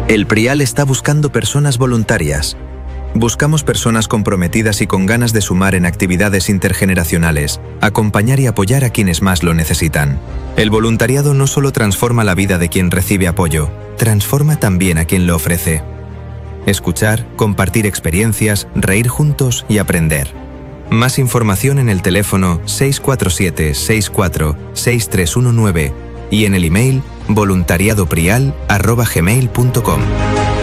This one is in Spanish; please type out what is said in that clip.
El Prial está buscando personas voluntarias. Buscamos personas comprometidas y con ganas de sumar en actividades intergeneracionales, acompañar y apoyar a quienes más lo necesitan. El voluntariado no solo transforma la vida de quien recibe apoyo, transforma también a quien lo ofrece. Escuchar, compartir experiencias, reír juntos y aprender. Más información en el teléfono 647 64 6319 y en el email voluntariadoprial@gmail.com.